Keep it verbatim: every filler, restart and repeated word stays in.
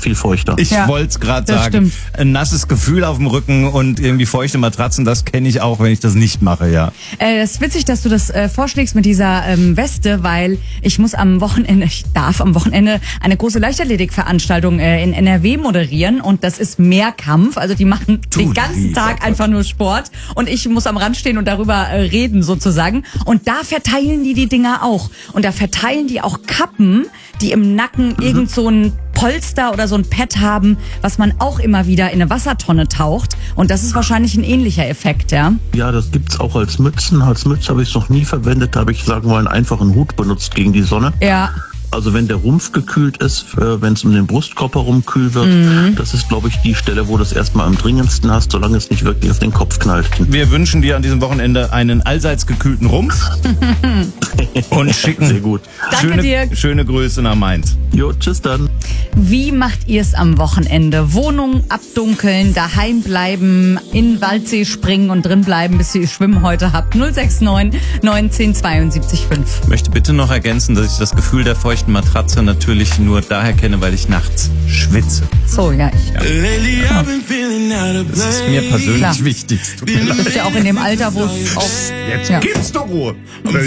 viel feuchter. Ich Ja, wollte es gerade das sagen. stimmt. Ein nasses Gefühl auf dem Rücken und irgendwie feuchte Matratzen, das kenne ich auch, wenn ich das nicht mache, ja. Äh, es ist witzig, dass du das äh, vorschlägst mit dieser ähm, Weste, weil ich muss am Wochenende, ich darf am Wochenende eine große Leichtathletikveranstaltung äh, in N R W moderieren und das ist Mehrkampf. Also die machen Du den ganzen lieber Tag Gott. einfach nur Sport und ich muss am Rand stehen und darüber äh, reden sozusagen. Und da verteilen die die Dinger auch. Und da verteilen die auch Kappen, die im Nacken Mhm. irgend so ein Polster oder so ein Pad haben, was man auch immer wieder in eine Wassertonne taucht. Und das ist wahrscheinlich ein ähnlicher Effekt, ja? Ja, das gibt's auch als Mützen. Als Mütze habe ich es noch nie verwendet. Da habe ich, sagen wir mal, einen einfachen Hut benutzt gegen die Sonne. Ja. Also wenn der Rumpf gekühlt ist, äh, wenn es um den Brustkorb herum kühl wird, Mhm. das ist, glaube ich, die Stelle, wo du es erstmal am dringendsten hast, solange es nicht wirklich auf den Kopf knallt. Wir wünschen dir an diesem Wochenende einen allseits gekühlten Rumpf und schicken Sehr gut. Danke schöne, dir. schöne Grüße nach Mainz. Jo, tschüss dann. Wie macht ihr es am Wochenende? Wohnung abdunkeln, daheim bleiben, in den Waldsee springen und drin bleiben, bis ihr Schwimmen heute habt. null sechs neun neun eins null zwei sieben fünf. Ich möchte bitte noch ergänzen, dass ich das Gefühl der feuchten Matratze natürlich nur daher kenne, weil ich nachts schwitze. So, ja, ich. Lately I've been feeling out of Das ist mir persönlich Klar. wichtig. Es tut mir leid. Du bist ja auch in dem Alter, wo es auch... Jetzt Ja. gibt's doch Ruhe.